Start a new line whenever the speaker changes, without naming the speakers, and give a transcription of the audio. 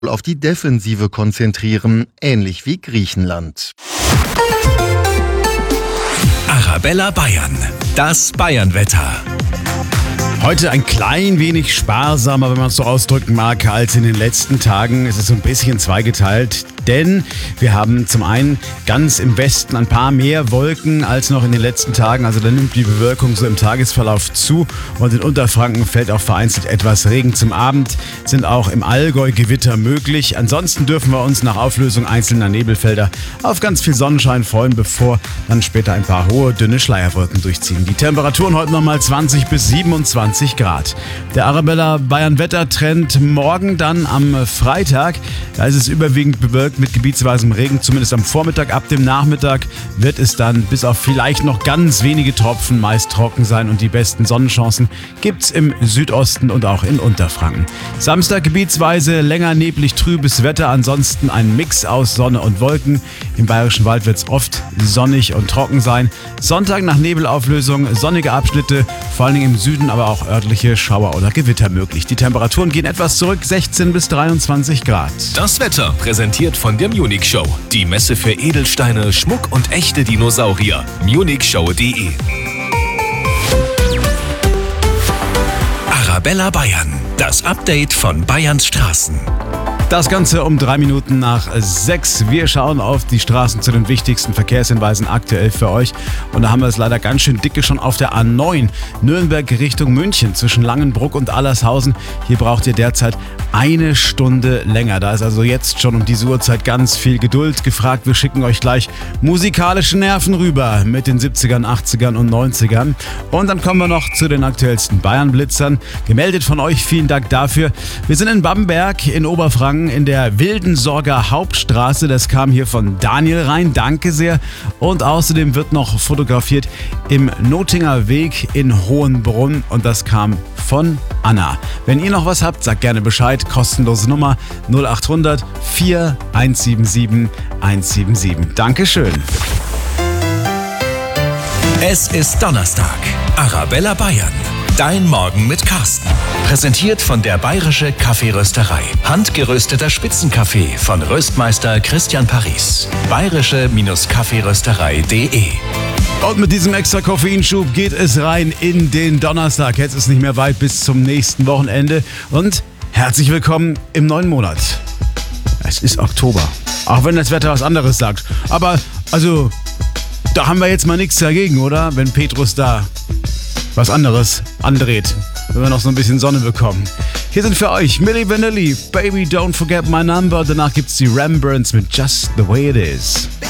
auf die Defensive konzentrieren, ähnlich wie Griechenland.
Arabella Bayern, das Bayernwetter.
Heute ein klein wenig sparsamer, wenn man es so ausdrücken mag, als in den letzten Tagen. Es ist so ein bisschen zweigeteilt, denn wir haben zum einen ganz im Westen ein paar mehr Wolken als noch in den letzten Tagen. Also da nimmt die Bewölkung so im Tagesverlauf zu und in Unterfranken fällt auch vereinzelt etwas Regen. Zum Abend sind auch im Allgäu Gewitter möglich. Ansonsten dürfen wir uns nach Auflösung einzelner Nebelfelder auf ganz viel Sonnenschein freuen, bevor dann später ein paar hohe, dünne Schleierwolken durchziehen. Die Temperaturen heute nochmal 20 bis 27 Grad. Der Arabella Bayern Wettertrend morgen dann am Freitag. Da ist es überwiegend bewölkt mit gebietsweisem Regen, zumindest am Vormittag. Ab dem Nachmittag wird es dann bis auf vielleicht noch ganz wenige Tropfen meist trocken sein und die besten Sonnenchancen gibt's im Südosten und auch in Unterfranken. Samstag gebietsweise länger neblig trübes Wetter, ansonsten ein Mix aus Sonne und Wolken. Im Bayerischen Wald wird es oft sonnig und trocken sein. Sonntag nach Nebelauflösung sonnige Abschnitte, vor allen Dingen im Süden, aber auch örtliche Schauer oder Gewitter möglich. Die Temperaturen gehen etwas zurück, 16 bis 23 Grad.
Das Wetter präsentiert von der Munich Show. Die Messe für Edelsteine, Schmuck und echte Dinosaurier. munichshow.de. Arabella Bayern. Das Update von Bayerns Straßen.
Das Ganze um 3 Minuten nach 6. Wir schauen auf die Straßen zu den wichtigsten Verkehrshinweisen aktuell für euch. Und da haben wir es leider ganz schön dicke schon auf der A9 Nürnberg Richtung München zwischen Langenbruck und Allershausen. Hier braucht ihr derzeit 1 Stunde länger. Da ist also jetzt schon um diese Uhrzeit ganz viel Geduld gefragt. Wir schicken euch gleich musikalische Nerven rüber mit den 70ern, 80ern und 90ern. Und dann kommen wir noch zu den aktuellsten Bayern-Blitzern. Gemeldet von euch, vielen Dank dafür. Wir sind in Bamberg in Oberfranken in der Wildensorger Hauptstraße. Das kam hier von Daniel rein. Danke sehr. Und außerdem wird noch fotografiert im Notinger Weg in Hohenbrunn. Und das kam von Anna. Wenn ihr noch was habt, sagt gerne Bescheid. Kostenlose Nummer 0800 4177 177. Dankeschön.
Es ist Donnerstag. Arabella Bayern. Dein Morgen mit Carsten. Präsentiert von der Bayerische Kaffeerösterei. Handgerösteter Spitzenkaffee von Röstmeister Christian Paris. bayerische-kaffeerösterei.de.
Und mit diesem extra Koffeinschub geht es rein in den Donnerstag. Jetzt ist nicht mehr weit bis zum nächsten Wochenende. Und herzlich willkommen im neuen Monat. Es ist Oktober. Auch wenn das Wetter was anderes sagt. Aber, also, da haben wir jetzt mal nichts dagegen, oder? Wenn Petrus da was anderes andreht, wenn wir noch so ein bisschen Sonne bekommen. Hier sind für euch Milli Vanilli, Baby Don't Forget My Number. Danach gibt's die Rembrandts mit Just the Way It Is.